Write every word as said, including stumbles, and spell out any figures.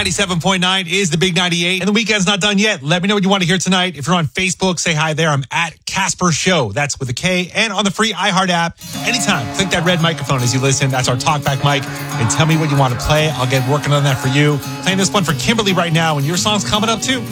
ninety-seven point nine is the Big ninety-eight, and the weekend's not done yet. Let me know what you want to hear tonight. If you're on Facebook, say hi there. I'm at Casper Show. That's with a K, and on the free iHeart app. Anytime, click that red microphone as you listen. That's our talkback mic, and tell me what you want to play. I'll get working on that for you. Playing this one for Kimberly right now, and your song's coming up too.